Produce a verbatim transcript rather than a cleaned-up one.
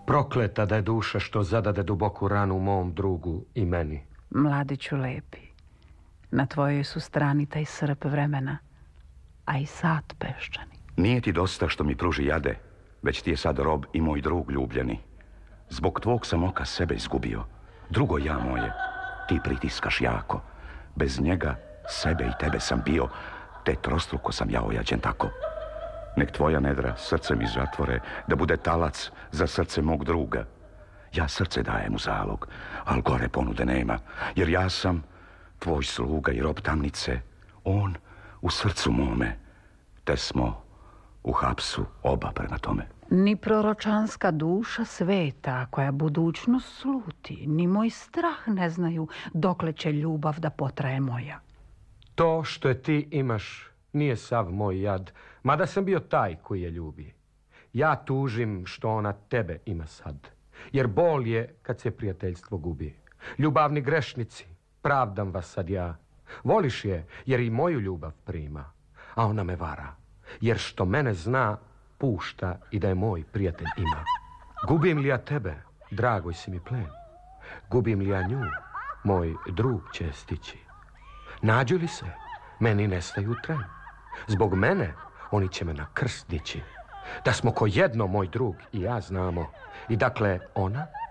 Prokleta da je duša što zadade duboku ranu mom drugu i meni. Mladiću lepi, na tvojoj su strani taj srp vremena, a i sat peščani. Nije ti dosta što mi pruži jade, već ti je sad rob i moj drug ljubljeni. Zbog tvog sam oka sebe izgubio. Drugo ja moje, ti pritiskaš jako. Bez njega sebe i tebe sam bio, te trostruko sam ja ojađen tako. Nek tvoja nedra srce mi zatvore, da bude talac za srce mog druga. Ja srce dajem u zalog, al gore ponude nema, jer ja sam tvoj sluga i rob tamnice, on u srcu mome, te smo u hapsu oba prema tome. Ni proročanska duša sveta koja budućnost sluti, ni moj strah ne znaju dokle će ljubav da potraje moja. To što je ti imaš nije sav moj jad, mada sam bio taj koji je ljubi. Ja tužim što ona tebe ima sad, jer bol je kad se prijateljstvo gubi. Ljubavni grešnici, pravdam vas sad ja. Voliš je jer i moju ljubav prima, a ona me vara, jer što mene zna, pušta i da je moj prijatelj ima. Gubim li ja tebe, dragoj si mi plen? Gubim li ja nju, moj drug će stići? Nađu li se, meni nestaju tren. Zbog mene, oni će me na krst dići. Da smo ko jedno, moj drug i ja znamo. I dakle, ona